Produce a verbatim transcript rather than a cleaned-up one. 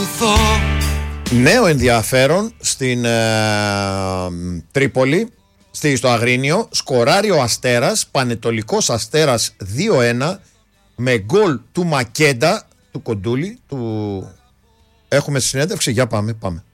ακολουθώ. Νέο ενδιαφέρον στην ε, Τρίπολη, στη, στο Αγρίνιο. Σκοράρει ο Αστέρας, Πανετολικός Αστέρας δύο ένα, με γκολ του Μακέντα, του Κοντούλη. Του... Έχουμε συνέντευξη, για πάμε, πάμε.